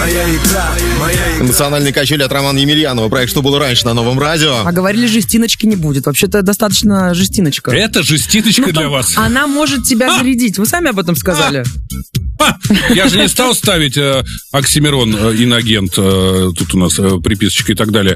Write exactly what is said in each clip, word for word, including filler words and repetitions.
моя игра, моя игра. Эмоциональные качели от Романа Емельянова. Проект «Что было раньше» на Новом радио. А говорили, жестиночки не будет. Вообще-то достаточно жестиночка. Это жестиночка Ну, для там вас. Она может тебя А! зарядить. Вы сами об этом сказали. А, я же не стал ставить э, оксимирон, э, инагент, э, тут у нас э, приписочка и так далее,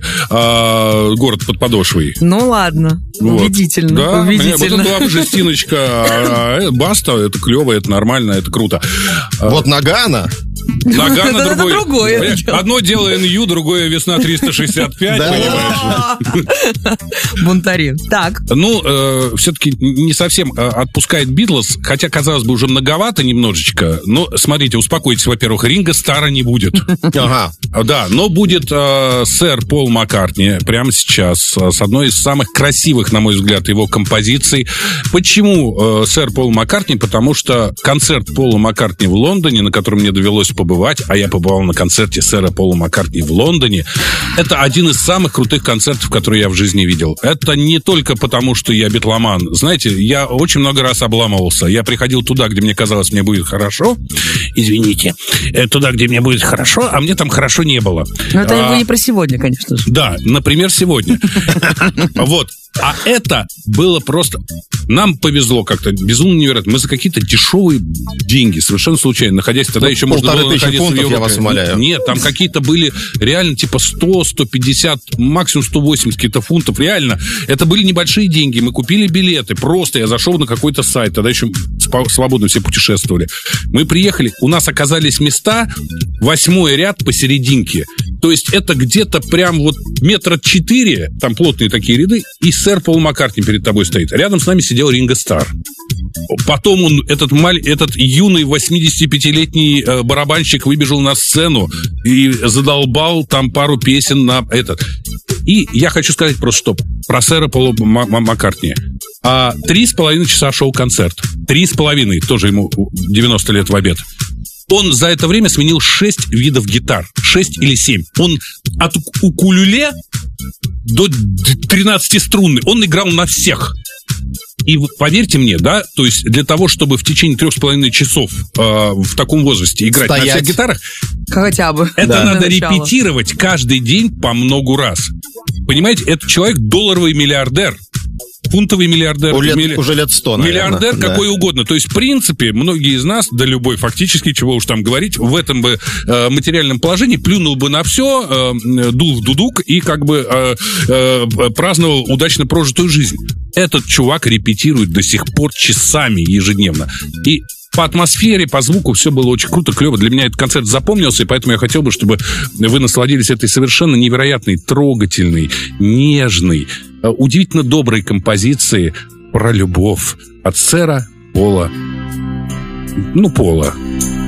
э, город под подошвой. Ну ладно. Вот. Убедительно. Да, убедительно. вот это была бы жестиночка. А, а, баста, это клево, это нормально, это круто. Вот Нагано. Нагано Это другой. другое Понимаешь, дело. одно дело эн ю, другое весна триста шестьдесят пять, Да. понимаешь? Бунтари. Так. Ну, э, все-таки не совсем э, отпускает Битлз, хотя, казалось бы, уже многовато немножечко. Но, смотрите, успокойтесь, во-первых, Ринго Стара не будет. Ага. Да, но будет э, сэр Пол Маккартни прямо сейчас э, с одной из самых красивых, на мой взгляд, его композиций. Почему э, сэр Пол Маккартни? Потому что концерт Пола Маккартни в Лондоне, на котором мне довелось побывать, а я побывал на концерте сэра Пола Маккартни в Лондоне, это один из самых крутых концертов, которые я в жизни видел. Это не только потому, что я битломан. Знаете, я очень много раз обламывался. Я приходил туда, где мне казалось, мне будет хорошо. Извините. э, Туда, где мне будет хорошо, а мне там хорошо не было. Но это А, его не про сегодня, конечно же. Да, например, сегодня. Вот. А это было просто... Нам повезло как-то, безумно невероятно. Мы за какие-то дешевые деньги, совершенно случайно, находясь тогда Ну, еще можно полторы было тысячи находиться в фунтов, я Европе. вас умоляю. Нет, там какие-то были реально типа сто, сто пятьдесят, максимум сто восемьдесят каких-то фунтов. Реально. Это были небольшие деньги. Мы купили билеты. Просто я зашел на какой-то сайт. Тогда еще спо- свободно все путешествовали. Мы приехали. У нас оказались места, восьмой ряд посерединке. То есть это где-то прям вот метра четыре, там плотные такие ряды, и сэр Пол Маккартни перед тобой стоит. Рядом с нами сидел Ринго Стар. Потом он, этот, маль, этот юный восьмидесятипятилетний э, барабанщик выбежал на сцену и задолбал там пару песен на этот. И я хочу сказать просто, что про сэра Пола Ма- Ма- Маккартни. А, три с половиной часа шоу-концерт. Три с половиной, тоже ему девяносто лет в обед. Он за это время сменил шесть видов гитар. Шесть или семь. Он от укулеле до тринадцатиструнной. Он играл на всех. И вот поверьте мне, да, то есть для того, чтобы в течение трех с половиной часов э, в таком возрасте играть Стоять. на всех гитарах, Хотя бы. это Да. надо Для начала. репетировать каждый день по многу раз. Понимаете, этот человек долларовый миллиардер. Фунтовый миллиардер. Уже лет, милли- уже лет сто, наверное. Миллиардер Да. какой угодно. То есть, в принципе, многие из нас, да любой фактически, чего уж там говорить, в этом бы э, материальном положении плюнул бы на все, э, дул в дудук и как бы э, э, праздновал удачно прожитую жизнь. Этот чувак репетирует до сих пор часами ежедневно. И по атмосфере, по звуку все было очень круто, клево. Для меня этот концерт запомнился, и поэтому я хотел бы, чтобы вы насладились этой совершенно невероятной, трогательной, нежной, э, удивительно доброй композицией про любовь от сэра Пола. Ну, Пола.